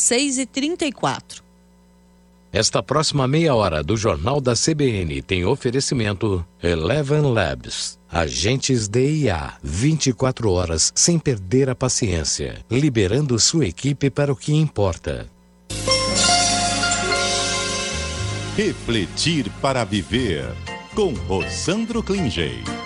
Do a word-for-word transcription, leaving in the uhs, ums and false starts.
seis e trinta e quatro. Esta próxima meia hora do Jornal da C B N tem oferecimento Eleven Labs. Agentes de I A, vinte e quatro horas sem perder a paciência, liberando sua equipe para o que importa. Refletir para viver, com Rosandro Klinger.